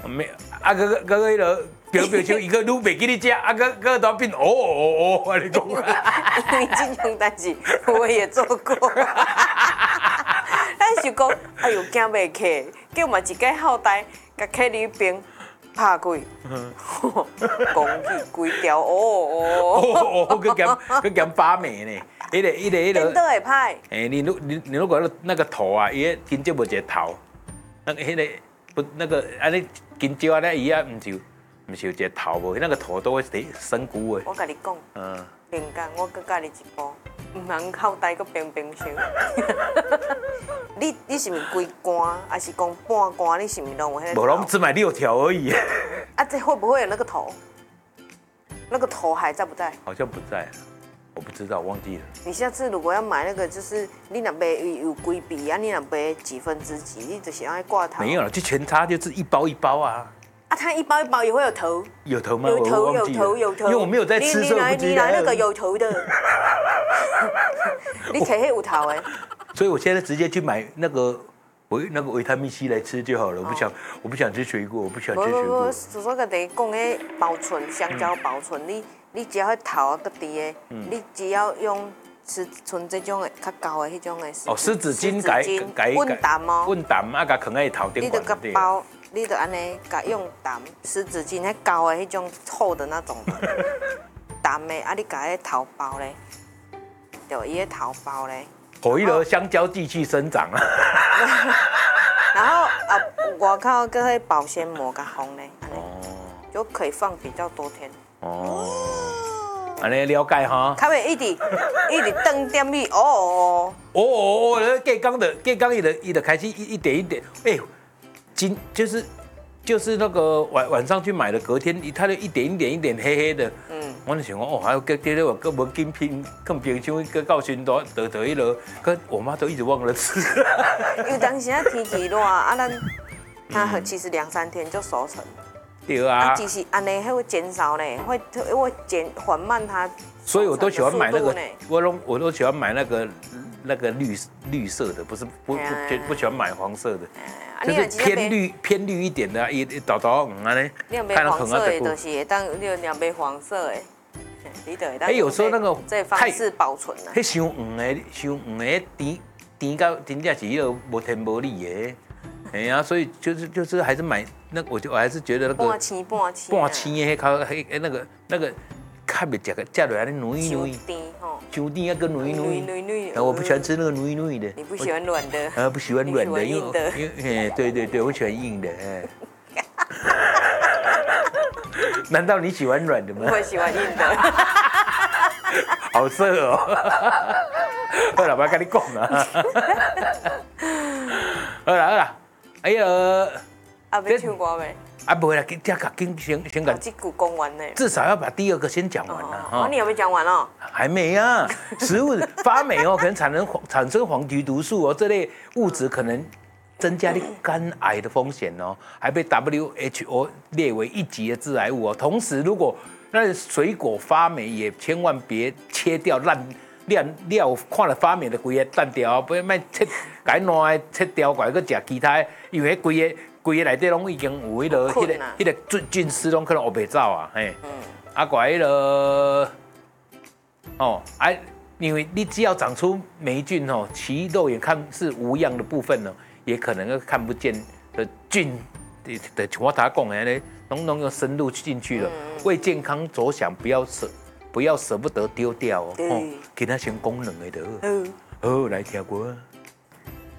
没啊个迄个表情一个愈袂记你食，啊个都变我你讲。 因为这种代志我也做过。咱想讲，哎呦，惊袂起，叫嘛一个后台，甲客里边拍开，讲起规条佮咸发霉呢，迄个。 颠倒会歹。 哎，你如果那个头啊，伊金蕉无一个头，那个不那个安尼金蕉啊，那伊啊，唔是有一个头无？那个头都会生菇的。 我甲你讲，另讲我佮教你一步，唔通后台佮冰箱。你是毋是规罐，还是讲半罐？你是毋是拢有迄个？ 无，拢只买6条而已。 啊，这会不会有那个头？那个头还在不在？ 好像不在，我不知道，忘记了。 你下次如果要买那个，就是你若买有规笔啊，你若买几分之几，你就是要挂头。 没有了，就全差就是一包一包啊。 啊，它一包一包也会有头。 有头吗？ 有头， 因为我没有在吃，所以我不知道。 你拿那个有头的，你可以有头的。 所以我现在直接去买那个维他命 C 来吃就好了。我不想吃水果，我不想吃水果。 叔叔跟你讲，迄保存香蕉保存，你只要迄头个伫的，你只要用剩这种的较高的迄种的。 哦，湿纸巾改温淡哦。 温淡啊，甲放在头顶。 你就甲包，你就安尼甲用淡湿纸巾，迄高的迄种厚的那种淡的，啊，你甲迄头包咧，对，伊迄头包咧。 给迄个香蕉继续生长啊。 然后外口搁迄保鲜膜甲封咧，安尼就可以放比较多天。 哦，安尼了解哈。 较袂一直瞪点你隔工伊就开始一点一点，就是那个晚上去买的，隔天它就一点一点黑黑的。我就想讲还有搁无紧拼，更冰箱搁到时多迄落，可我妈都一直忘了吃。 因为当时天气热它其实2-3天就熟成。 对啊。 其实安尼会减少呢，会缓慢它。 所以我都喜欢买那个，我都喜欢买那个绿色的，不喜欢买黄色的。就是偏绿一点的，也豆安尼。 你要买黄色的，就是会当你要买黄色的，你就会当。 有时候那个这方式保存啊。 迄伤黄的甜到真正是迄个无甜无腻的。哎呀，所以就是还是买那我还是觉得那个半青的那个较袂食落安尼软。香甜啊，跟软，我不喜欢吃那个软的。 你不喜欢软的？ 不喜欢软的，因为对，我喜欢硬的。难道你喜欢软的吗？ 我喜欢硬的。 好色哦！好啦，不要跟你讲啦。好啦，哎呀， 要唱歌没？ 不会啦，先讲。 这句讲完呢。 至少要把第2个先讲完啦。 你有没有讲完哦？ 还没啊，食物发霉可能产生黄曲毒素这类物质可能增加你肝癌的风险还被 WHO 列为1级的致癌物同时，如果那水果发霉，也千万别切掉料看了发霉的规个烂掉，不要卖切改烂切掉，改个食其他，因为规个内底拢已经有迄个菌丝拢可能黑袂走啊，怪迄个因为你只要长出霉菌其肉眼看是无恙的部分也可能看不见的菌的，我他讲的呢，拢又深入进去了。为健康着想，不要舍不得丢掉给它先功能的好，来听歌。